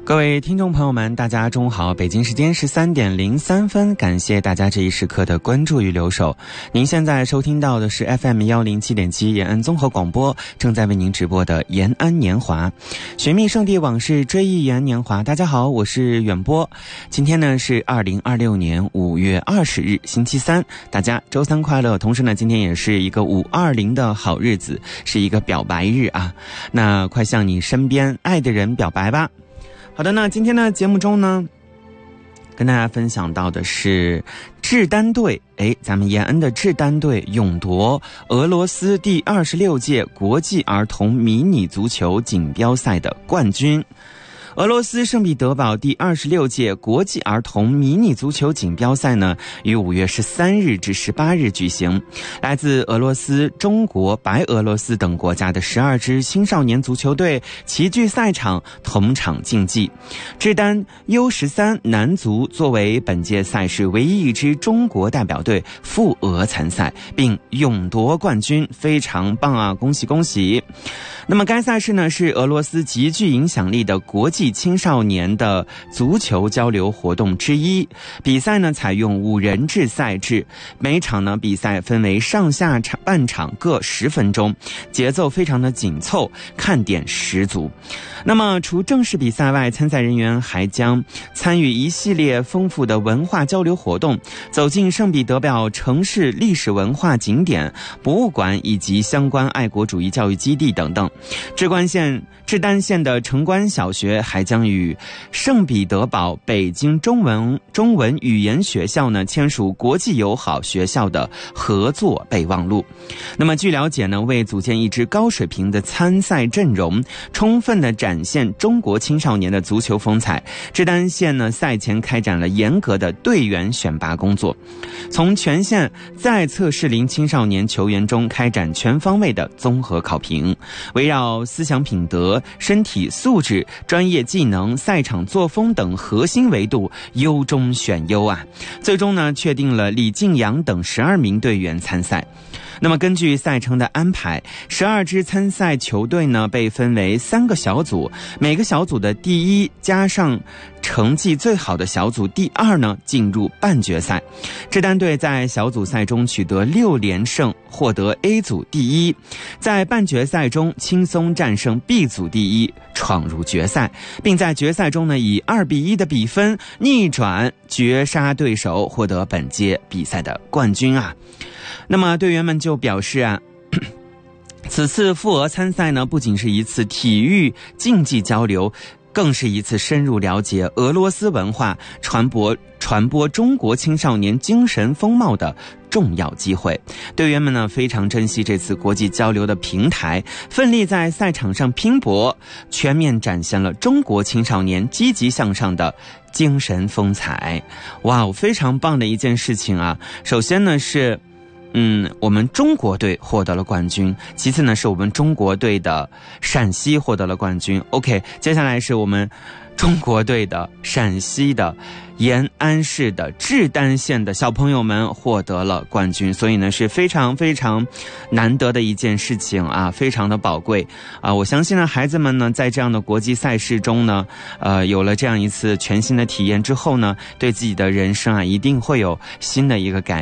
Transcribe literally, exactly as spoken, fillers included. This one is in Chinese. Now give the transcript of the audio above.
各位听众朋友们，大家中午好，北京时间十三点零三分，感谢大家这一时刻的关注与留守。您现在收听到的是 F M 一零七点七 延安综合广播，正在为您直播的延安年华，寻觅圣地往事，追忆延安年华。大家好，我是远波。今天呢是二零二六年五月二十日，星期三，大家周三快乐。同时呢，今天也是一个五二零的好日子，是一个表白日啊。那快向你身边爱的人表白吧。好的，那今天的节目中呢，跟大家分享到的是制单队，诶，咱们延安的制单队勇夺俄罗斯第二十六届国际儿童迷你足球锦标赛的冠军。俄罗斯圣彼得堡第二十六届国际儿童迷你足球锦标赛呢，于五月十三日至十八日举行。来自俄罗斯、中国、白俄罗斯等国家的十二支青少年足球队齐聚赛场，同场竞技。制单 U 十三 男足作为本届赛事唯一一支中国代表队赴俄参赛，并勇夺冠军，非常棒啊！恭喜恭喜！那么该赛事呢，是俄罗斯极具影响力的国际青少年的足球交流活动之一。比赛呢采用五人制赛制，每场呢比赛分为上下场半场各十分钟，节奏非常的紧凑，看点十足。那么除正式比赛外，参赛人员还将参与一系列丰富的文化交流活动，走进圣彼得堡城市历史文化景点、博物馆以及相关爱国主义教育基地等等。制关县制单县的城关小学还将与圣彼得堡北京中文中文语言学校呢签署国际友好学校的合作备忘录。那么据了解呢，为组建一支高水平的参赛阵容，充分的展现中国青少年的足球风采，制单县呢赛前开展了严格的队员选拔工作，从全县在册适龄青少年球员中开展全方位的综合考评，围绕思想品德、身体素质、专业技能、赛场作风等核心维度优中选优啊，最终呢确定了李敬阳等十二名队员参赛。那么根据赛程的安排，十二支参赛球队呢被分为三个小组，每个小组的第一加上成绩最好的小组第二呢进入半决赛。制单队在小组赛中取得六连胜，获得 A 组第一，在半决赛中轻松战胜 B 组第一，闯入决赛，并在决赛中呢以二比一的比分逆转绝杀对手，获得本届比赛的冠军啊。那么队员们就表示啊，此次赴俄参赛呢，不仅是一次体育竞技交流，更是一次深入了解俄罗斯文化、传播传播中国青少年精神风貌的重要机会。队员们呢非常珍惜这次国际交流的平台，奋力在赛场上拼搏，全面展现了中国青少年积极向上的精神风采。哇，非常棒的一件事情啊！首先呢是嗯，我们中国队获得了冠军，其次呢是我们中国队的陕西获得了冠军。 OK， 接下来是我们中国队的陕西的延安市的制单县的小朋友们获得了冠军，所以呢是非常非常难得的一件事情啊，非常的宝贵啊！我相信呢孩子们呢在这样的国际赛事中呢，呃，有了这样一次全新的体验之后呢，对自己的人生啊一定会有新的一个改变。